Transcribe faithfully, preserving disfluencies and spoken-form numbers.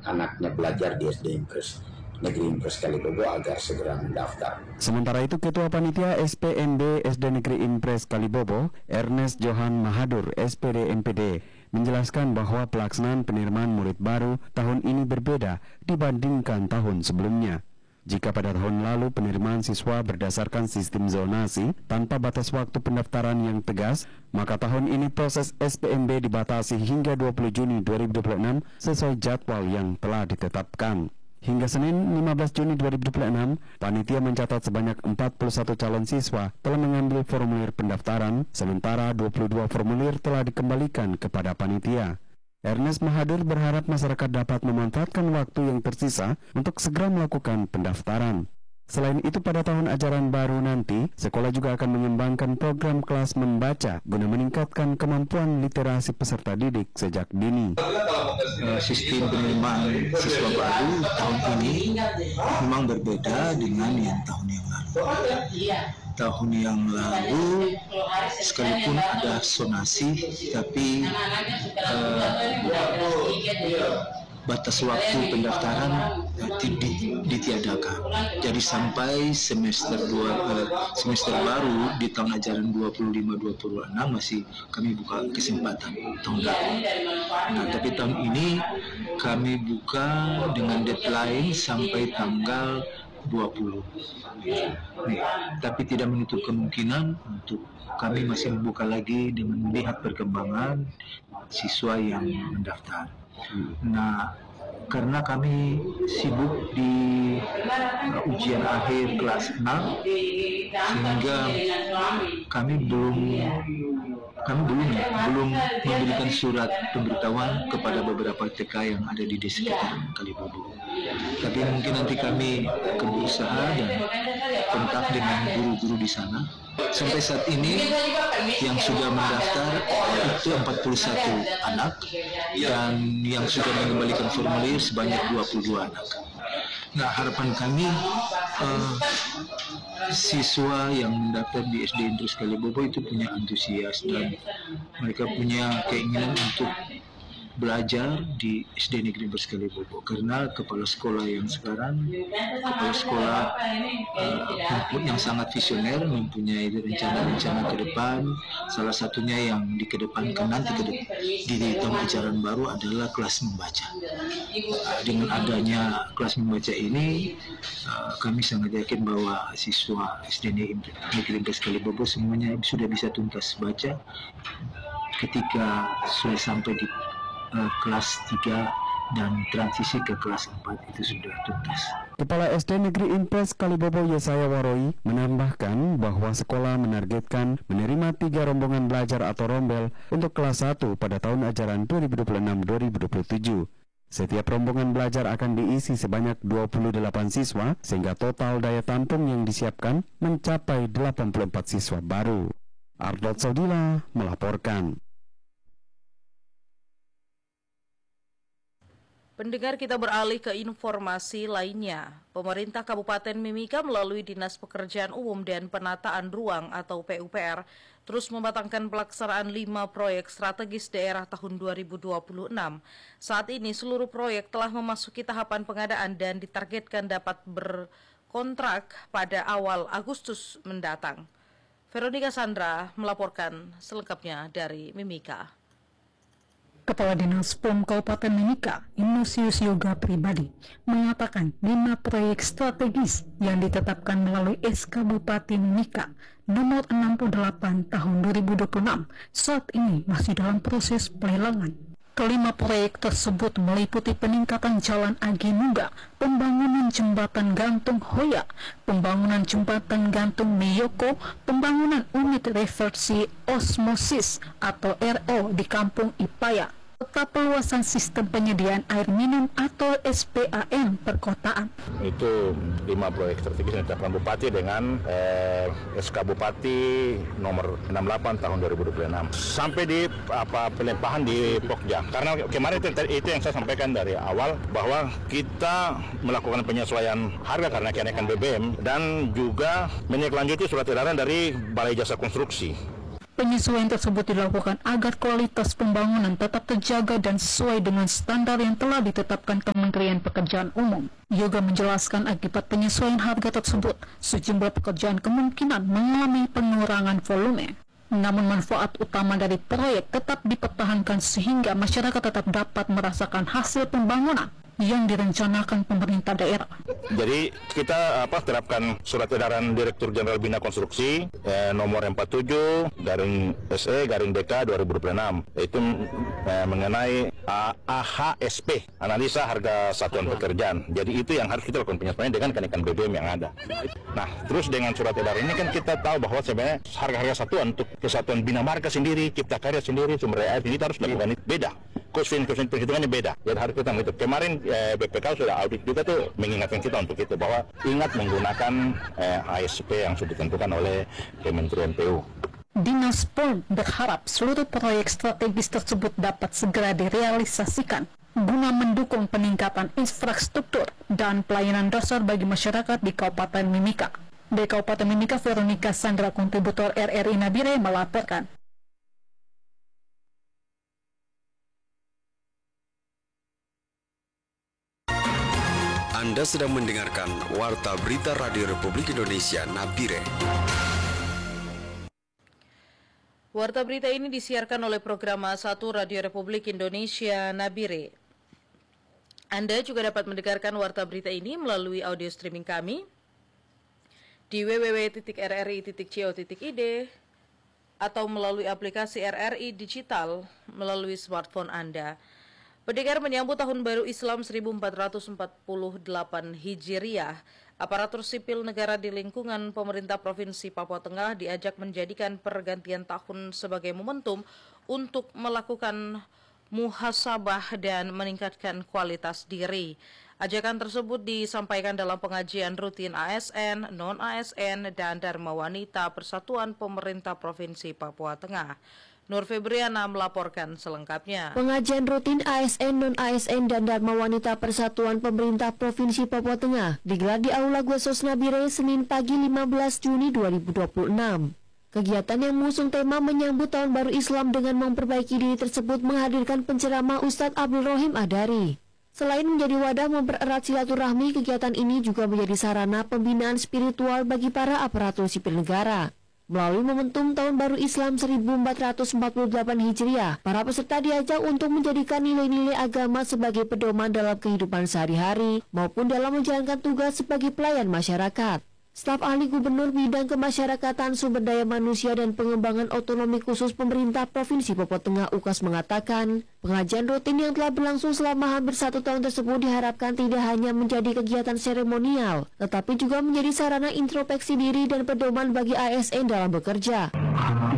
anaknya belajar di S D Impres Negeri Impres Kalibobo agar segera mendaftar. Sementara itu, Ketua Panitia S P M B S D Negeri Impres Kalibobo, Ernest Johan Mahadur, S P D M P D, menjelaskan bahwa pelaksanaan penerimaan murid baru tahun ini berbeda dibandingkan tahun sebelumnya. Jika pada tahun lalu penerimaan siswa berdasarkan sistem zonasi tanpa batas waktu pendaftaran yang tegas, maka tahun ini proses S P M B dibatasi hingga dua puluh Juni dua ribu dua puluh enam sesuai jadwal yang telah ditetapkan. Hingga Senin lima belas Juni dua ribu dua puluh enam, panitia mencatat sebanyak empat puluh satu calon siswa telah mengambil formulir pendaftaran, sementara dua puluh dua formulir telah dikembalikan kepada panitia. Ernest Mahadur berharap masyarakat dapat memanfaatkan waktu yang tersisa untuk segera melakukan pendaftaran. Selain itu, pada tahun ajaran baru nanti, sekolah juga akan mengembangkan program kelas membaca guna meningkatkan kemampuan literasi peserta didik sejak dini. Sistem penerimaan siswa baru tahun ini memang berbeda dengan yang tahun yang lalu. Tahun yang lalu, sekalipun ada zonasi, tapi uh, batas waktu pendaftaran uh, ditiadakan. Jadi sampai semester dua uh, semester baru di tahun ajaran dua puluh lima dua puluh enam masih kami buka kesempatan tahun lalu. Nah, tapi tahun ini kami buka dengan deadline sampai tanggal dua puluh. Nih, tapi tidak menutup kemungkinan untuk kami masih membuka lagi dengan melihat perkembangan siswa yang mendaftar. Nah, karena kami sibuk di uh, ujian akhir kelas enam, sehingga kami belum kami belum ya, belum memberikan surat pemberitahuan kepada beberapa T K yang ada di sekitar Kalibobo. Tapi mungkin nanti kami akan berusaha dan kontak dengan guru-guru di sana. Sampai saat ini yang sudah mendaftar itu empat puluh satu anak dan yang sudah mengembalikan formulir sebanyak dua puluh dua anak. Nah, harapan kami uh, siswa yang mendaftar di S D Impres Kalibobo itu punya antusias dan mereka punya keinginan untuk belajar di S D Negeri Impres Kalibobo, karena kepala sekolah yang sekarang kepala sekolah uh, yang sangat visioner, mempunyai rencana-rencana ke depan. Salah satunya yang dikedepankan nanti ke di tahun ajaran baru adalah kelas membaca. Uh, dengan adanya kelas membaca ini, uh, kami sangat yakin bahwa siswa S D Negeri Impres Kalibobo semuanya sudah bisa tuntas baca ketika sudah sampai di Uh, kelas tiga dan transisi ke kelas empat itu sudah tuntas. Kepala S D Negeri Impres Kalibobo Yesaya Waroi menambahkan bahwa sekolah menargetkan menerima tiga rombongan belajar atau rombel untuk kelas satu pada tahun ajaran dua ribu dua puluh enam dua ribu dua puluh tujuh. Setiap rombongan belajar akan diisi sebanyak dua puluh delapan siswa, sehingga total daya tampung yang disiapkan mencapai delapan puluh empat siswa baru. Ardot Saudila melaporkan. Pendengar, kita beralih ke informasi lainnya. Pemerintah Kabupaten Mimika melalui Dinas Pekerjaan Umum dan Penataan Ruang atau P U P R terus membatangkan pelaksanaan lima proyek strategis daerah tahun dua ribu dua puluh enam. Saat ini seluruh proyek telah memasuki tahapan pengadaan dan ditargetkan dapat berkontrak pada awal Agustus mendatang. Veronica Sandra melaporkan selengkapnya dari Mimika. Kepala Dinas P O M Kabupaten Mimika, Ignatius Yoga Pribadi, mengatakan lima proyek strategis yang ditetapkan melalui S K Bupati Mimika nomor enam puluh delapan tahun dua ribu dua puluh enam saat ini masih dalam proses pelelangan. Kelima proyek tersebut meliputi peningkatan Jalan Agi Nungga, pembangunan jembatan gantung Hoya, pembangunan jembatan gantung Miyoko, pembangunan unit reversi osmosis atau R O di Kampung Ipaya, serta perluasan sistem penyediaan air minum atau S P A M perkotaan. Itu lima proyek strategis yang ditetapkan Bupati dengan eh, S K Bupati nomor enam puluh delapan tahun dua ribu dua puluh enam sampai di apa pelimpahan di Pokja. Karena kemarin itu, itu yang saya sampaikan dari awal bahwa kita melakukan penyesuaian harga karena kenaikan B B M dan juga menindaklanjuti surat edaran dari Balai Jasa Konstruksi. Penyesuaian tersebut dilakukan agar kualitas pembangunan tetap terjaga dan sesuai dengan standar yang telah ditetapkan Kementerian Pekerjaan Umum. Yoga menjelaskan akibat penyesuaian harga tersebut, sejumlah pekerjaan kemungkinan mengalami pengurangan volume. Namun manfaat utama dari proyek tetap dipertahankan sehingga masyarakat tetap dapat merasakan hasil pembangunan yang direncanakan pemerintah daerah. Jadi kita apa terapkan surat edaran Direktur Jenderal Bina Konstruksi eh, nomor empat puluh tujuh garing S E garing D K dua ribu dua puluh enam, yaitu eh, mengenai A H S P, analisa harga satuan pekerjaan. Jadi itu yang harus kita lakukan penyesuaian dengan kenaikan B B M yang ada. Nah, terus dengan surat edaran ini kan kita tahu bahwa sebenarnya harga-harga satuan untuk kesatuan bina marga sendiri, cipta karya sendiri, sumber daya air, kita harus lakukan itu beda. Kosvin kosvin perhitungannya beda. Jadi harus kita menghitung. Kemarin eh, B P K sudah audit juga tuh mengingatkan kita untuk itu bahwa ingat menggunakan eh, A S P yang sudah ditentukan oleh Kementerian P U. Dinas P U N berharap seluruh proyek strategis tersebut dapat segera direalisasikan guna mendukung peningkatan infrastruktur dan pelayanan dasar bagi masyarakat di Kabupaten Mimika. Di Kabupaten Mimika, Veronica Sandra, kontributor R R I Nabire melaporkan. Anda sedang mendengarkan Warta Berita Radio Republik Indonesia Nabire. Warta berita ini disiarkan oleh program satu Radio Republik Indonesia Nabire. Anda juga dapat mendengarkan warta berita ini melalui audio streaming kami di w w w titik r r i titik co titik i d atau melalui aplikasi R R I Digital melalui smartphone Anda. Pendengar, menyambut Tahun Baru Islam seribu empat ratus empat puluh delapan Hijriah, aparatur sipil negara di lingkungan pemerintah Provinsi Papua Tengah diajak menjadikan pergantian tahun sebagai momentum untuk melakukan muhasabah dan meningkatkan kualitas diri. Ajakan tersebut disampaikan dalam pengajian rutin A S N, non-A S N, dan Dharma Wanita Persatuan Pemerintah Provinsi Papua Tengah. Nur Febriana melaporkan selengkapnya. Pengajian rutin A S N, non-A S N, dan Dharma Wanita Persatuan Pemerintah Provinsi Papua Tengah digelar di Aula Gwesos Nabire Senin pagi lima belas Juni dua ribu dua puluh enam. Kegiatan yang mengusung tema menyambut Tahun Baru Islam dengan memperbaiki diri tersebut menghadirkan penceramah Ustadz Abdul Rohim Adari. Selain menjadi wadah mempererat silaturahmi, kegiatan ini juga menjadi sarana pembinaan spiritual bagi para aparatur sipil negara. Melalui momentum Tahun Baru Islam seribu empat ratus empat puluh delapan Hijriah, para peserta diajak untuk menjadikan nilai-nilai agama sebagai pedoman dalam kehidupan sehari-hari maupun dalam menjalankan tugas sebagai pelayan masyarakat. Staf Ahli Gubernur Bidang Kemasyarakatan, Sumber Daya Manusia dan Pengembangan Otonomi Khusus Pemerintah Provinsi Papua Tengah U K A S mengatakan, pengajian rutin yang telah berlangsung selama hampir satu tahun tersebut diharapkan tidak hanya menjadi kegiatan seremonial, tetapi juga menjadi sarana introspeksi diri dan pedoman bagi A S N dalam bekerja.